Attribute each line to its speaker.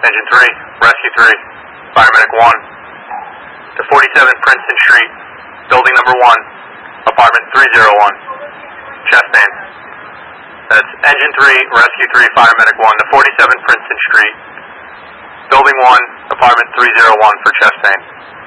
Speaker 1: Engine 3, Rescue 3, Paramedic 1. To 47 Princeton Street, Building Number 1, Apartment 301, chest pain. That's Engine 3, Rescue 3, Paramedic 1 to 47 Princeton Street, Building 1, Apartment 301 for chest pain.